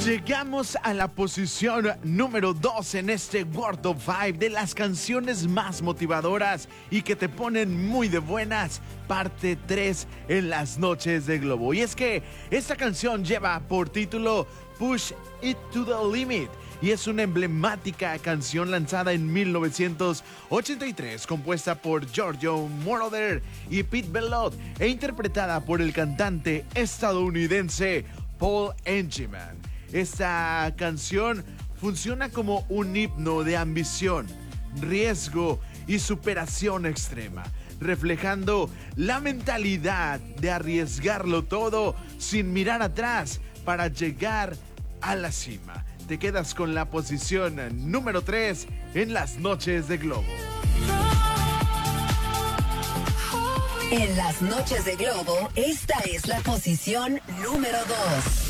Llegamos a la posición número 2 en este World of 5 de las canciones más motivadoras y que te ponen muy de buenas, parte 3 en las noches de Globo. Y es que esta canción lleva por título Push It to the Limit y es una emblemática canción lanzada en 1983, compuesta por Giorgio Moroder y Pete Bellotte e interpretada por el cantante estadounidense Paul Engelman. Esta canción funciona como un himno de ambición, riesgo y superación extrema, reflejando la mentalidad de arriesgarlo todo sin mirar atrás para llegar a la cima. Te quedas con la posición número 3 en las noches de Globo. En las noches de Globo, esta es la posición número 2.